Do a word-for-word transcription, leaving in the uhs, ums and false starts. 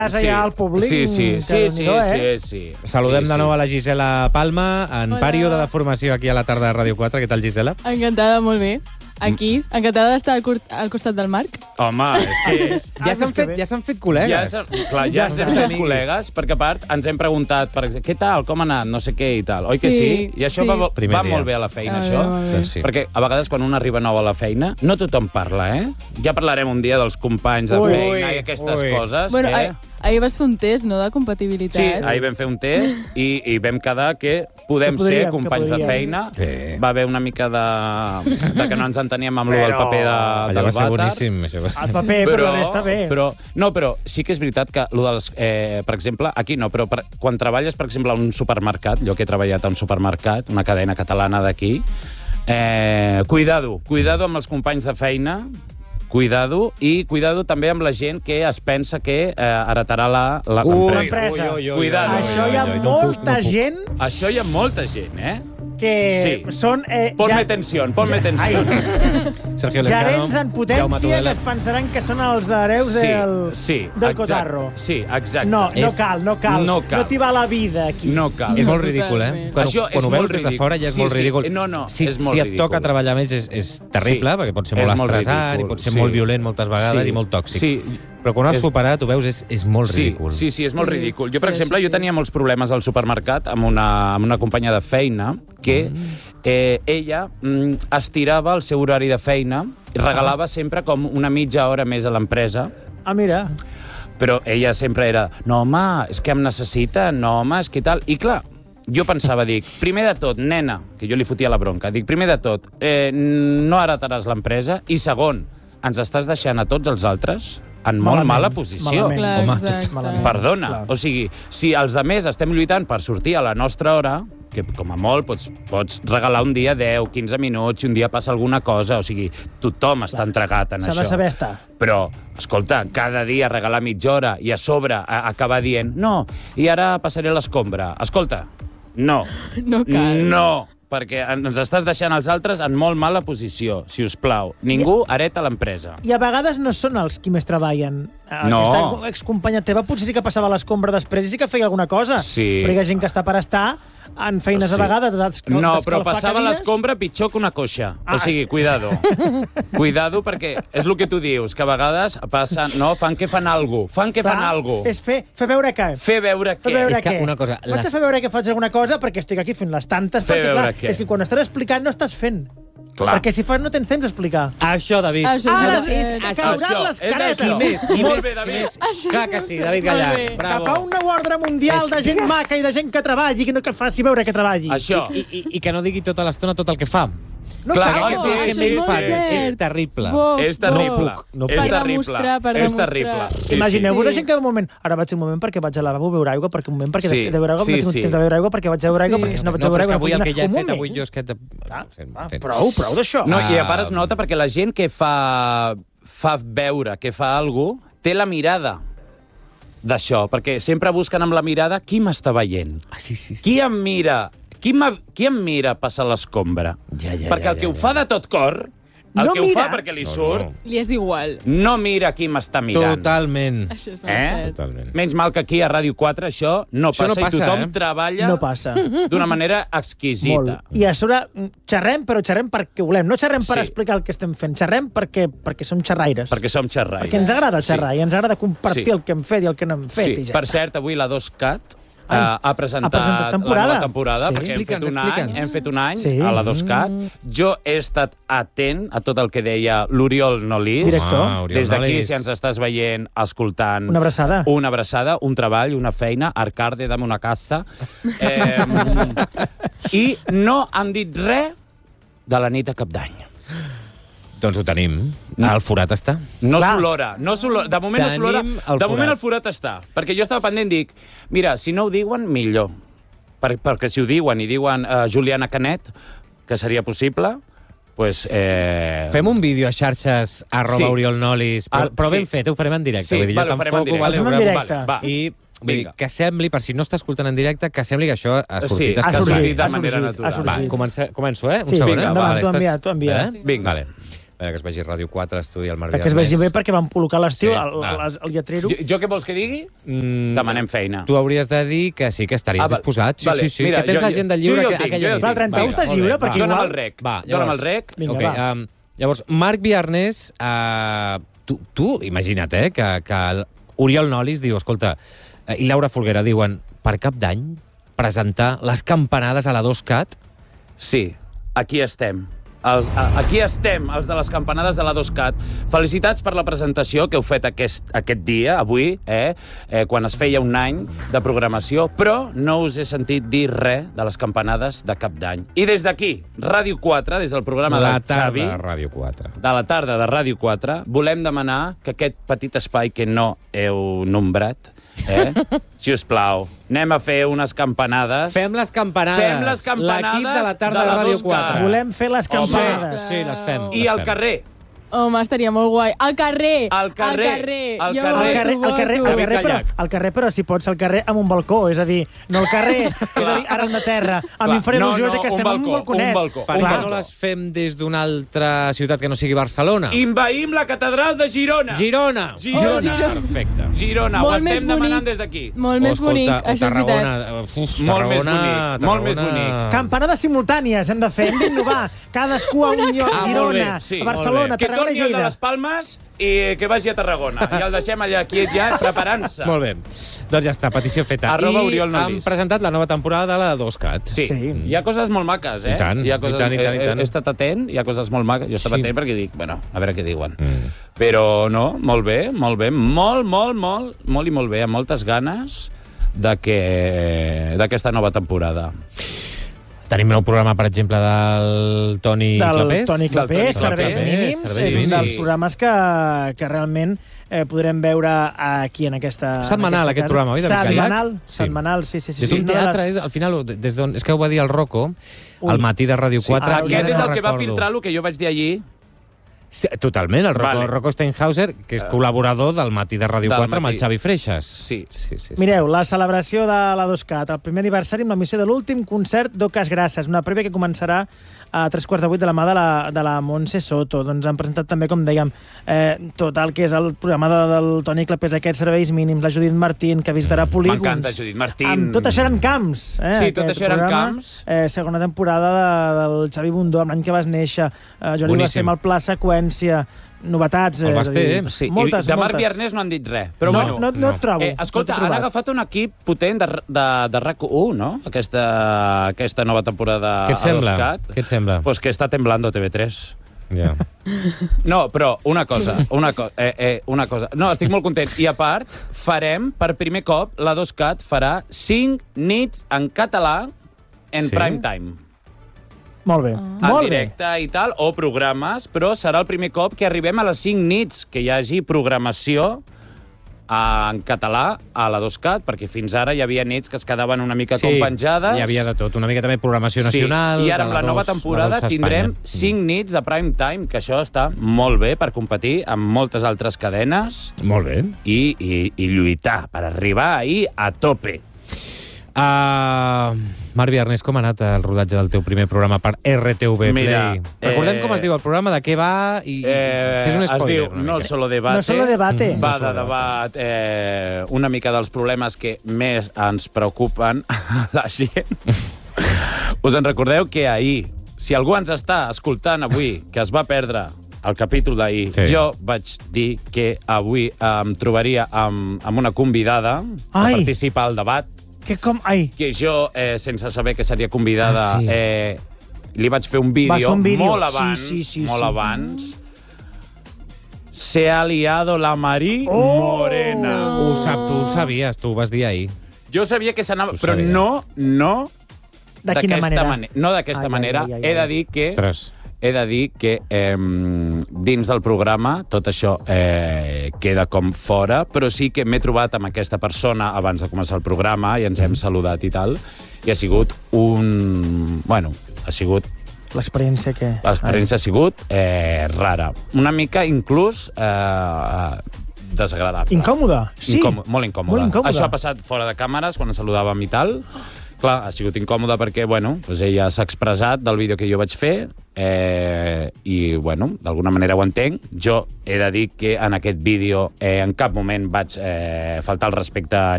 Sí, al públic, sí, sí, sí, sí, eh? sí, sí. Saludem sí, de nou sí. a la Gisela Palma, en Hola. període de formació aquí a la tarda de Ràdio quatre. Què tal, Gisela? Encantada, molt bé. Aquí, encantada d'estar al, cur- al costat del Marc. Home, és que... És... Ja s'han fet, ja s'han fet col·legues. Ja, s'ha- clar, ja Ja estem estan fent amiguis. col·legues, perquè a part ens hem preguntat, per exemple, què tal, com ha anat, no sé què i tal. Oi que sí? Sí, I això sí. va, Primer va dia. molt bé a la feina, Va bé, això. va bé. Doncs sí. Perquè a vegades quan un arriba nou a la feina, no tothom parla, eh? Ja parlarem un dia dels companys de Ui, feina i aquestes ui. coses. Bueno, eh? ahir, ahir vas fer un test, no?, de compatibilitat. Sí, ahir vam fer un test i, i vam quedar que podem Que podríem, ser companys que de podríem. feina. Sí. Va haver una mica de, de que no ens enteníem amb Però... el Però- paper de, Allò del va ser vàter. boníssim. Això va ser... El paper, però, però està bé. Però, no, però sí que és veritat que, lo dels, eh, per exemple, aquí no, però per, quan treballes, per exemple, a un supermercat, jo que he treballat a un supermercat, una cadena catalana d'aquí, eh, cuidado, cuidado amb els companys de feina, cuidado, i cuidado també amb la gent que es pensa que eh, heretarà la, la Ui, empresa. ui, ui, ui, Cuidado. Això hi ha ui, ui, no puc, molta no puc. gent Això hi ha molta gent, eh? que Sí. són... Eh, Ponme ja- tensió, ponme ja- tensió. Sergio gerents en Jaume potència que Tudela. es pensaran que són els hereus Sí, del, sí, del exacte. cotarro. Sí, exacte. No, no És- cal, no cal. no cal. No t'hi va la vida, aquí. No cal. És molt No, ridícul, eh? totalment. Quan, Això quan és ho veus molt des de ridícul. fora ja és Sí, molt sí. ridícul. No, no, si, és molt si et ridícul. toca treballar més és, és terrible, Sí. perquè pot ser És molt molt estressant ridícul, i pot ser sí. molt violent moltes vegades Sí. i molt tòxic. Sí. Però quan ho has És- superat, ho veus, és, és molt Sí, ridícul. sí, sí, és molt Sí. ridícul. Jo, per Sí, exemple, sí, jo sí. tenia molts problemes al supermercat amb una, amb una companya de feina que eh, ella mm, estirava el seu horari de feina i regalava sempre com una mitja hora més a l'empresa. Ah, mira. Però ella sempre era, no, home, és que em necessita, no, home, és que tal... I clar, jo pensava, dic, primer de tot, nena, que jo li fotia la bronca, dic, primer de tot, eh, no heretaràs l'empresa, i segon, ens estàs deixant a tots els altres en molt Malament, mala posició. malament. Clar, Home, exacte. tot malament. Perdona, Clar. o sigui, si els de més estem lluitant per sortir a la nostra hora, que com a molt pots, pots regalar un dia deu, quinze minuts, si un dia passa alguna cosa, o sigui, tothom està entregat en S'ha això. de saber estar. Però, escolta, cada dia regalar mitja hora i a sobre a, acabar dient no, i ara passaré l'escombra. Escolta, no. No cal. No, perquè ens estàs deixant els altres en molt mala posició, si us plau. Ningú hereta l'empresa. I a vegades no són els qui més treballen. No. Aquesta excompanya teva potser sí que passava l'escombra després i sí que feia alguna cosa. Sí. Però hi ha gent que està per estar en feines Sí. a vegades. d'escal- No, però d'escalfar passava cadires. l'escombra pitjor que una coixa. Ah, O sigui, cuidado. Cuidado, perquè és el que tu dius, que a vegades passen, no, fan que fan alguna cosa. Fan que fan Clar, alguna cosa. És fer, fer veure que... Fer veure Fer què. veure És que què. una cosa, Vaig les- a fer veure que faig alguna cosa perquè estic aquí fent les tantes. Fer perquè, veure clar, què. és que quan estàs explicant no estàs fent. Clar. Perquè si fas no tens temps d'explicar. Això, David. Això Ara és és, veritat. és cauran Això, les és caretes. això. I més, i Molt més, bé, David. i més. Això Clar és que sí, molt David bé. Gallar. Molt bé. Bravo. Cap a un nou ordre mundial de gent maca i de gent que treballi, que no que faci veure que treballi. Això. I, i, I que no digui tota l'estona tot el que fa. No Clar, cal, oi, no, sí, és que sí, més sí, fan. sí. És terrible. Bo, És terrible. No puc, no puc. És Per terrible. demostrar, per És demostrar. terrible. Sí, Imagineu-vos sí. la gent que de moment... Ara vaig un moment perquè vaig al lavabo a beure aigua, perquè un moment perquè Sí, de, de beure aigua, sí, no tinc sí. temps de beure aigua, perquè vaig a beure aigua, Sí. perquè si no vaig No, a però beure és que aigua... avui el que ja he Un fet moment. avui jo és que... Te... Ah, no sé, ah, fent- prou, prou d'això. No, i a part Ah. es nota perquè la gent que fa, fa veure que fa alguna cosa té la mirada d'això, perquè sempre busquen amb la mirada qui m'està veient. Ah, sí, sí, sí. Qui em mira, qui, qui em mira passar l'escombra? Ja, ja, perquè ja, el que ja, ho ja. fa de tot cor, el No que ho mira. fa perquè li No, surt, no. Li és igual. no mira qui m'està mirant. Totalment. Això és molt Eh? cert. Totalment. Menys mal que aquí a Ràdio quatre això no Això passa, no passa, i tothom eh? treballa No passa. d'una manera exquisita. Molt. I a sobre mm, xerrem, però xerrem perquè volem. No xerrem per Sí. explicar el que estem fent. Xerrem perquè, perquè som xerraires. Perquè som xerraires. Perquè ens agrada xerrar Sí. i ens agrada compartir Sí. el que hem fet i el que no hem fet. Sí, I ja per està. cert, avui la dos cat Ai, uh, ha presentat, ha presentat temporada. la nova temporada, Sí. perquè hem fet, Explica'ns, un any, explica'ns. hem fet un any Sí. a la dos cat. Jo he estat atent a tot el que deia l'Oriol Nolís. Director. Ah, Oriol Des d'aquí, Nolís. si ens estàs veient, escoltant... Una abraçada. Una abraçada, un treball, una feina, Arcade, dame una casa. Eh, I no han dit res de la nit a Cap d'Any. Doncs ho tenim. El forat està. No Clar. s'olora, no s'olora. De moment no Tenim s'olora. el De moment forat. el forat està. Perquè jo estava pendent, dic, mira, si no ho diuen, millor. Per, perquè si ho diuen i diuen uh, Juliana Canet, que seria possible, pues, eh... Fem un vídeo a xarxes arroba Sí. Oriol Nolis, però, Ah, però ben sí. fet, ho farem en directe. Sí, Vull dir, vale, jo ho farem en t'enfoco, directe. vale, Ho fem en ho farem- directe. Va. I vull dir, Vinga. que sembli, per si no està escoltant en directe, que sembli que això ha sortit Sí, ha escalfat. sortit, de ha manera sorgit, natural. ha sorgit. Va, comença, començo, eh? Un Sí, segon, vinga, eh? endavant, Vale, tu estàs- envia, tu envia. Eh? Vinga. Vale. que es vegi Ràdio quatre, estudi el Marc Perquè es vegi bé perquè van col·locar l'estiu Sí, al, va. al, al lletrero. Jo, jo què vols que digui? Mm, Demanem feina. Tu hauries de dir que sí que estaries Ah, val. disposat. Sí, Vale, sí, sí. mira, que tens jo- l'agenda jo lliure ja ho que- tinc, aquella jo ja ho nit. Va, trenta u Vinga, estàs molt bé, lliure, va. perquè Dóna'm igual... el rec. Va, Dóna'm llavors- el rec. Vinga, Ok, va. um, llavors, Marc Viarnés, uh, tu, tu imagina't, eh, que, que Oriol Nolis diu, escolta, uh, i Laura Folguera diuen, per cap d'any presentar les campanades a la dos cat? Sí, aquí estem. El, a, aquí estem, els de les campanades de la dos cat. Felicitats per la presentació que heu fet aquest, aquest dia, avui, eh, eh, quan es feia un any de programació, però no us he sentit dir res de les campanades de cap d'any. I des d'aquí, Ràdio quatre, des del programa La del Xavi, tarda, Ràdio quatre. de la tarda de Ràdio quatre, volem demanar que aquest petit espai que no heu nombrat, eh, si us plau, anem a fer unes campanades. Fem les campanades. Fem les campanades L'equip de la tarda de de, la Ràdio dos K. quatre. Volem fer les Home. campanades. Sí, les fem. I les al fem. carrer. Home, estaria molt guai. Al carrer! Al carrer, Al carrer! al Jo carrer. Al voto, carrer, al carrer, al voto. carrer, però, Callac. al carrer, però si pots, al carrer amb un balcó, és a dir, no al carrer, és a dir, ara de terra. A mi em faria No, il·lusió no, que un estem en un balcó, balconet. un balcó. Per Un què balcó. no les fem des d'una altra ciutat que no sigui Barcelona? Invaïm la catedral de Girona. Girona. Girona. Perfecte. Girona, Molt ho més estem demanant bonic. des d'aquí. Molt més bonic, o això és Tarragona. veritat. Uf, Molt Tarragona, més bonic, molt més Tarragona. bonic. Campanades simultànies hem de fer, hem d'innovar. Cadascú a un lloc, Ah, molt Girona, bé, sí, a Barcelona, molt Que Tarragona i torni el de Lleida. les Palmes i que vagi a Tarragona. I el deixem allà quiet ja, preparant-se. Molt bé. Doncs ja està, petició feta. Arroba I Oriol han Nolis. presentat la nova temporada de la dos cat. Sí. Sí. Hi ha coses molt maques, eh? I tant, hi ha coses, i tant, i tant, i he- tant. He, he estat atent, hi ha coses molt maques. Jo estava Sí. atent perquè dic, bueno, a veure què diuen. Mm. Però no, molt bé, molt bé, molt, molt, molt, molt i molt bé, amb moltes ganes de que d'aquesta nova temporada. Tenim nou programa, per exemple, del Toni Del Clapés. Toni Del Toni Clapés, Clapés, Serveis Mínims. Serveis És un Mínims. dels programes que, que realment eh, podrem veure aquí en aquesta... Setmanal, en aquesta aquest casa. programa, oi, de David Setmanal, Gallac? Sí. setmanal, sí, sí. sí, És sí. un Una de teatre, les- és, al final, des d'on... És que ho va dir el Rocco, Ui. al matí de Ràdio quatre. Ah, i Aquest ara és no el que va recordo. filtrar el que jo vaig dir allí. Sí, totalment, el Rocco, Vale. Rocco Steinhauser, que és col·laborador del matí de Ràdio Del quatre amb el matí. Xavi Freixas. Sí. sí, sí, sí. Mireu, la celebració de la dos cat, el primer aniversari amb l'emissió de l'últim concert d'Ocas Grasses, una prèvia que començarà a tres quarts de vuit de la mà de la, de la Montse Soto. Doncs han presentat també, com dèiem, eh, tot el que és el programa de, del Toni Clapés, aquests serveis mínims, la Judit Martín, que visitarà polígons. M'encanta, Judit Martín. Amb tot això eren camps. Eh, Sí, tot aquest això eren programa. camps. Eh, segona temporada de, del Xavi Bundó, amb l'any que vas néixer. Eh, Jordi Boníssim. Basté amb el Pla Seqüència. Novetats. El eh, és a Basté, dir, eh? Sí, moltes, i de Marc moltes. Viarnés no han dit res. Però no, bueno, no, no, et trobo. Eh, escolta, no t'he han trobat. agafat un equip potent de, de, de R A C u, no? Aquesta, aquesta nova temporada Què et a sembla? Doscat. Què et sembla? Pues que està temblando T V tres. Ja. No, però una cosa, una, co eh, eh, una cosa. No, estic molt content. I a part, farem, per primer cop, la dos cat farà cinc nits en català en Sí? prime time. Molt bé. En Molt bé. directe i tal, o programes, però serà el primer cop que arribem a les cinc nits, que hi hagi programació en català a la dos cat, perquè fins ara hi havia nits que es quedaven una mica com penjades. hi havia de tot. Una mica també programació nacional. Sí, i ara de amb la nova dos- temporada la dos a tindrem Espanya. cinc nits de prime time, que això està molt bé per competir amb moltes altres cadenes Molt bé. i, i, i lluitar per arribar ahir a tope. Uh, Marc Viarnés, com ha anat el rodatge del teu primer programa per R T V Mira, Play? Recordem eh, com es diu el programa, de què va i Eh, fes un es spoiler. diu una No mica. solo debate. No solo debate. Va No solo de debat eh, una mica dels problemes que més ens preocupen a la gent. Us en recordeu que ahir, si algú ens està escoltant avui, que es va perdre el capítol d'ahir, Sí. jo vaig dir que avui eh, em trobaria amb, amb una convidada a Ai. participar al debat, Que com... Ai, que jo, eh, sense saber que seria convidada, Ah, sí. eh, li vaig fer un vídeo, Vas fer un vídeo. molt Sí, abans, sí, sí, molt sí. abans. Se ha liado la Marí Oh! Morena. Ho sap, tu ho sabies, tu ho vas dir ahir. Jo sabia que s'anava, Ho però sabies. no, no de quina d'aquesta manera? mane- no d'aquesta Ai, ai, manera. ai, ai, He de ai. dir que Ostres. he de dir que eh, dins del programa tot això eh, queda com fora, però sí que m'he trobat amb aquesta persona abans de començar el programa i ens hem saludat i tal, i ha sigut un... Bueno, ha sigut... L'experiència que... L'experiència ha sigut eh, rara. Una mica, inclús, eh, desagradable. Incòmoda, sí. Incòmode, molt incòmode. Molt incòmode. Això ha passat fora de càmeres, quan ens saludàvem i tal. Clar, ha sigut incòmode perquè, bueno, doncs ella s'ha expressat del vídeo que jo vaig fer Eh, i, bueno, d'alguna manera ho entenc. Jo he de dir que en aquest vídeo eh, en cap moment vaig eh, faltar el respecte a